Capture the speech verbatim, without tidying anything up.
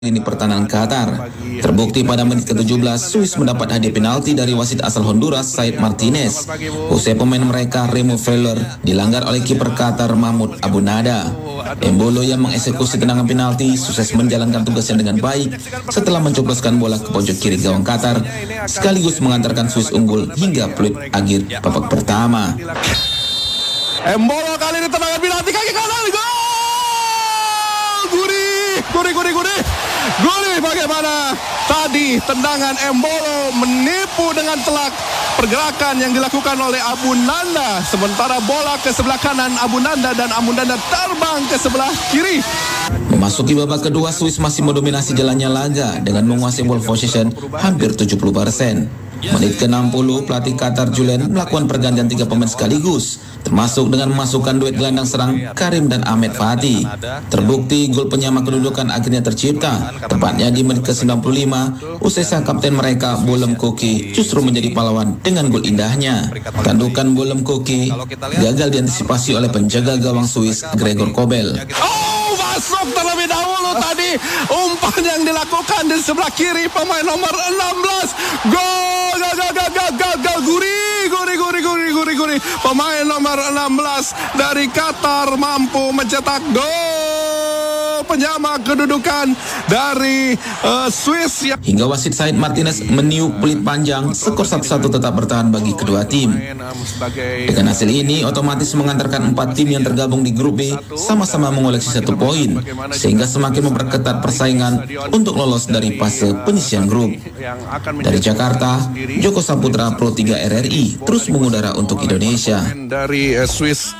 Ini pertahanan Qatar. Terbukti pada menit ke tujuh belas, Swiss mendapat hadiah penalti dari wasit asal Honduras, Said Martinez. Usai pemain mereka, Remo Freuler, dilanggar oleh kiper Qatar, Mahmoud Abunada. Embolo yang mengeksekusi tendangan penalti sukses menjalankan tugasnya dengan baik setelah mencobloskan bola ke pojok kiri gawang Qatar, sekaligus mengantarkan Swiss unggul hingga peluit akhir babak pertama. Embolo kali ini tendangan penalti kaki kanan, gol! Gurih, gurih, gurih, gurih. Gurih bagaimana tadi tendangan Embolo menipu dengan telak pergerakan yang dilakukan oleh Abunanda, sementara bola ke sebelah kanan Abunanda dan Abunanda terbang ke sebelah kiri. Memasuki babak kedua, Swiss masih mendominasi jalannya laga dengan menguasai ball possession hampir tujuh puluh persen. Menit ke enam puluh, pelatih Qatar Julen melakukan pergantian tiga pemain sekaligus, termasuk dengan memasukkan duet gelandang serang Karim dan Ahmed Fatih. Terbukti gol penyama kedudukan akhirnya tercipta, tepatnya di menit ke sembilan puluh lima, usai sang kapten mereka Bolem Koki justru menjadi pahlawan dengan gol indahnya. Tandukan Bolem Koki gagal diantisipasi oleh penjaga gawang Swiss Gregor Kobel. Oh, masuk terlebih dahulu tadi umpan yang dilakukan di sebelah kiri pemain nomor enam belas. Gol! Gol, gol, gol, gol, gol, gol, gurih, gurih, gurih, gurih, gurih, gurih. Pemain nomor enam belas dari Qatar mampu mencetak gol penyama kedudukan dari uh, Swiss. Hingga wasit Said Martinez meniup peluit panjang, skor satu satu tetap bertahan bagi kedua tim. Dengan hasil ini, otomatis mengantarkan empat tim yang tergabung di grup B sama-sama mengoleksi satu poin, sehingga semakin memperketat persaingan untuk lolos dari fase penyisian grup. Dari Jakarta, Joko Saputra, Pro tiga R R I, terus mengudara untuk Indonesia. Dari uh, Swiss